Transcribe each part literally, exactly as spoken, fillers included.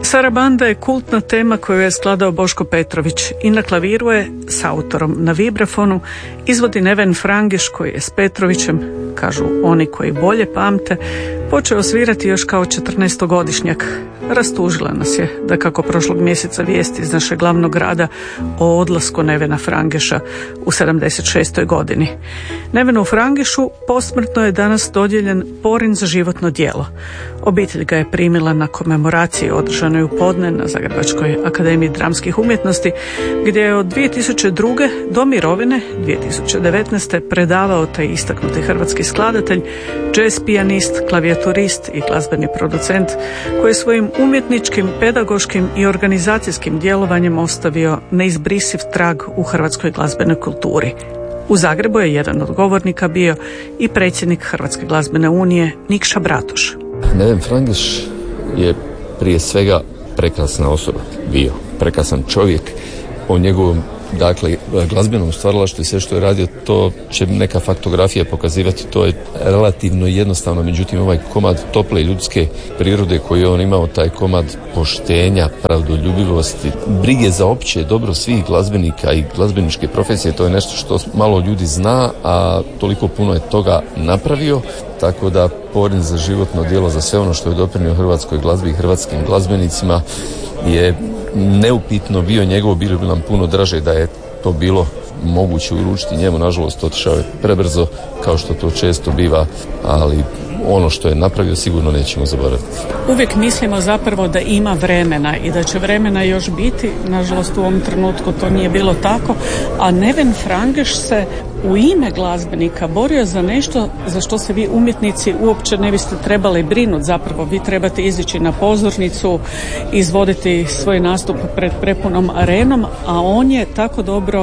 Sarabanda je kultna tema koju je skladao Boško Petrović i na klaviru je s autorom na vibrafonu izvodi Neven Frangiš koji je s Petrovićem, kažu oni koji bolje pamte, počeo svirati još kao četrnaestogodišnjak. Rastužila nas je da kako prošlog mjeseca vijesti iz našeg glavnog grada o odlasku Nevena Frangiša u sedamdeset šestoj godini. Nevenu Frangišu posmrtno je danas dodijeljen Porin za životno djelo. Obitelj ga je primila na komemoraciji održanoj u podne na Zagrebačkoj akademiji dramskih umjetnosti, gdje je od dvije tisuće druge do mirovine dvije tisuće devetnaeste predavao taj istaknuti hrvatski skladatelj, jazz pijanist, klavijaturist i glazbeni producent koji je svojim umjetničkim, pedagoškim i organizacijskim djelovanjem ostavio neizbrisiv trag u hrvatskoj glazbenoj kulturi. U Zagrebu je jedan od govornika bio i predsjednik Hrvatske glazbene unije Nikša Bratuš. Neven Frangiš je prije svega prekrasna osoba bio, prekrasan čovjek. O njegovom, dakle, glazbenom stvaralaštvu i sve što je radio, to će neka faktografija pokazivati, to je relativno jednostavno, međutim ovaj komad tople ljudske prirode koji je on imao, taj komad poštenja, pravdoljubivosti, brige za opće dobro svih glazbenika i glazbeničke profesije, to je nešto što malo ljudi zna, a toliko puno je toga napravio, tako da Porin za životno djelo, za sve ono što je doprinio hrvatskoj glazbi i hrvatskim glazbenicima je neupitno bio njegov. Bilo bi nam puno draže da je to bilo moguće uručiti njemu, nažalost otišao je prebrzo kao što to često biva, ali ono što je napravio sigurno nećemo zaboraviti. Uvijek mislimo zapravo da ima vremena i da će vremena još biti, nažalost u ovom trenutku to nije bilo tako, a Neven Frangiš se u ime glazbenika borio za nešto za što se vi umjetnici uopće ne biste trebali brinuti. Zapravo vi trebate izići na pozornicu, izvoditi svoj nastup pred prepunom arenom, a on je tako dobro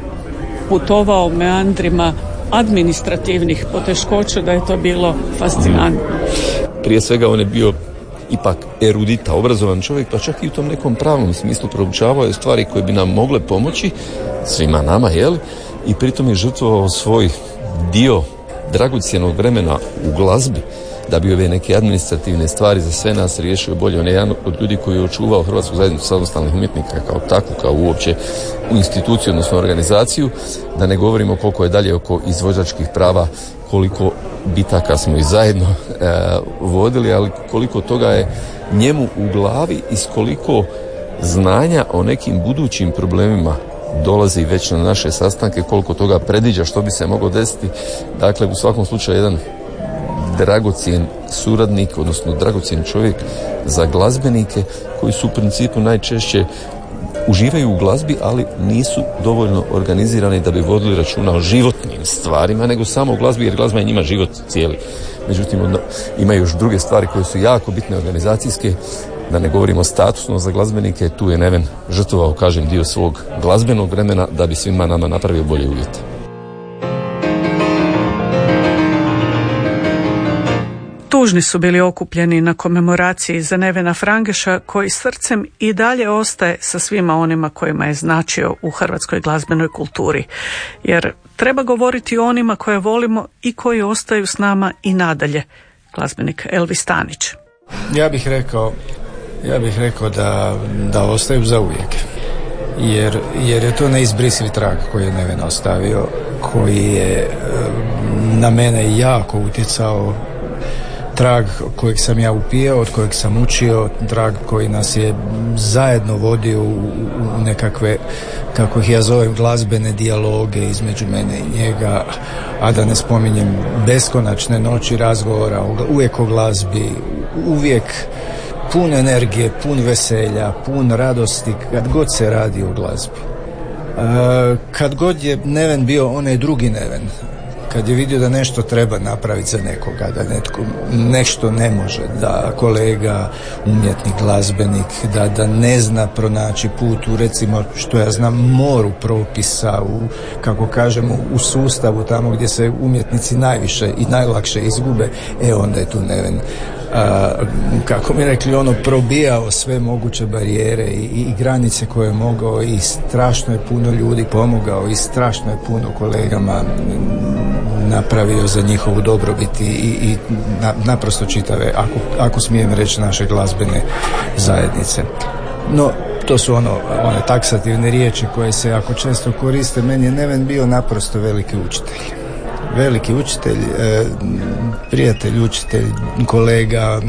putovao meandrima administrativnih poteškoća da je to bilo fascinantno. Prije svega on je bio ipak erudita, obrazovan čovjek, pa čak i u tom nekom pravnom smislu proučavao je stvari koje bi nam mogle pomoći, svima nama, jel? I pritom je žrtvovao svoj dio dragocjenog vremena u glazbi da bi ove neke administrativne stvari za sve nas riješio bolje. On je jedan od ljudi koji je očuvao Hrvatsku zajednicu samostalnih umjetnika kao takvu, kao uopće u instituciju, odnosno organizaciju, da ne govorimo koliko je dalje oko izvođačkih prava, koliko bitaka smo i zajedno e, vodili, ali koliko toga je njemu u glavi i s koliko znanja o nekim budućim problemima dolazi već na naše sastanke, koliko toga predviđa što bi se moglo desiti. Dakle, u svakom slučaju jedan dragocjen suradnik, odnosno dragocjen čovjek za glazbenike koji su u principu najčešće uživaju u glazbi, ali nisu dovoljno organizirani da bi vodili računa o životnim stvarima, nego samo u glazbi, jer glazba je njima život cijeli. Međutim, ima još druge stvari koje su jako bitne organizacijske, da ne govorimo statusno za glazbenike. Tu je Neven žrtvovao, kažem, dio svog glazbenog vremena da bi svima nama napravio bolje uvjete. Tužni su bili okupljeni na komemoraciji za Nevena Frangiša, koji srcem i dalje ostaje sa svima onima kojima je značio u hrvatskoj glazbenoj kulturi. Jer treba govoriti o onima koje volimo i koji ostaju s nama i nadalje. Glazbenik Elvis Stanić. Ja bih rekao, ja bih rekao da, da ostaju zauvijek. Jer, jer je to neizbrisiv trag koji je Neven ostavio, koji je na mene jako utjecao, trag kojeg sam ja upijao, od kojeg sam učio, trag koji nas je zajedno vodio u, u nekakve, kako ih ja zovem, glazbene dijaloge između mene i njega, a da ne spominjem beskonačne noći razgovora, uvijek o glazbi, uvijek pun energije, pun veselja, pun radosti kad god se radi o glazbi. E, kad god je Neven bio onaj drugi Neven, kad je vidio da nešto treba napraviti za nekoga, da netko nešto ne može, da kolega, umjetnik, glazbenik, da, da ne zna pronaći put u, recimo, što ja znam, moru propisa, u, kako kažemo, u sustavu tamo gdje se umjetnici najviše i najlakše izgube, e onda je tu Neven, a, kako mi rekli, ono, probijao sve moguće barijere i, i granice koje je mogao, i strašno je puno ljudi pomogao, i strašno je puno kolegama napravio za njihovu dobrobit i, i na, naprosto čitave, ako, ako smijem reći, naše glazbene zajednice. No, to su ono, one taksativne riječi koje se jako često koriste. Meni je Neven bio naprosto veliki učitelj. Veliki učitelj, e, prijatelj, učitelj, kolega,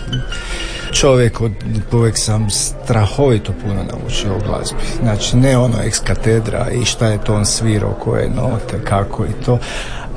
čovjek od kojeg sam strahovito puno naučio o glazbi. Znači, ne ono ex katedra i šta je to on svirao, koje note, kako i to,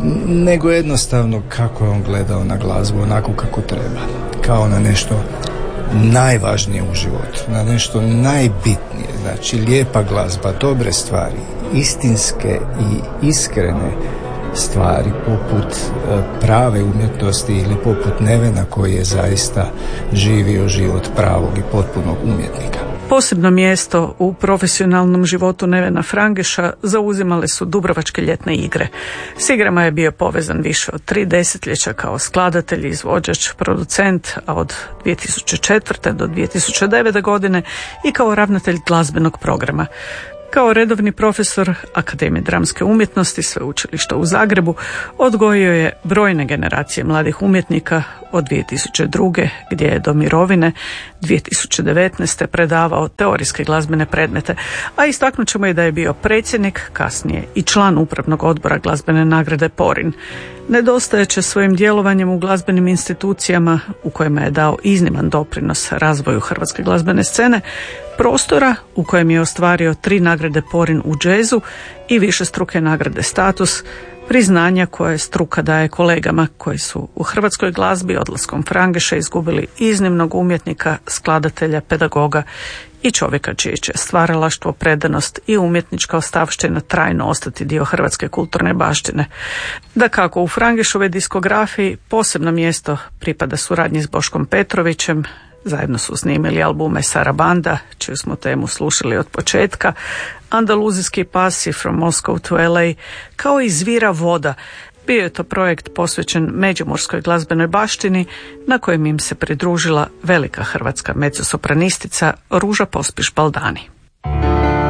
nego jednostavno kako je on gledao na glazbu onako kako treba. Kao na nešto najvažnije u životu, na nešto najbitnije. Znači, lijepa glazba, dobre stvari, istinske i iskrene stvari, poput prave umjetnosti ili poput Nevena koji je zaista živio život pravog i potpunog umjetnika. Posebno mjesto u profesionalnom životu Nevena Frangeša zauzimale su Dubrovačke ljetne igre. S igrama je bio povezan više od tri desetljeća kao skladatelj, izvođač, producent, a od dvije tisuće četvrte do dvije tisuće devete. godine i kao ravnatelj glazbenog programa. Kao redovni profesor Akademije dramske umjetnosti Sveučilišta u Zagrebu odgojio je brojne generacije mladih umjetnika od dvije tisuće druge. gdje je do mirovine dvije tisuće devetnaeste. predavao teorijske glazbene predmete, a istaknut ćemo i da je bio predsjednik, kasnije i član upravnog odbora glazbene nagrade Porin. Nedostajeće svojim djelovanjem u glazbenim institucijama u kojima je dao izniman doprinos razvoju hrvatske glazbene scene, prostora u kojem je ostvario tri nagrade Porin u džezu i višestruke nagrade Status, priznanja koje struka daje kolegama koji su u hrvatskoj glazbi odlaskom Frangeša izgubili iznimnog umjetnika, skladatelja, pedagoga i čovjeka čije će stvaralaštvo, predanost i umjetnička ostavština trajno ostati dio hrvatske kulturne baštine. Dakako, u Frangešovoj diskografiji posebno mjesto pripada suradnji s Boškom Petrovićem. Zajedno su snimili albume Sarabanda, čiju smo temu slušali od početka, Andaluzijski pasi, From Moscow to L A, kao i Zvira voda. Bio je to projekt posvećen međimurskoj glazbenoj baštini, na kojem im se pridružila velika hrvatska mezzosopranistica Ruža Pospiš Baldani.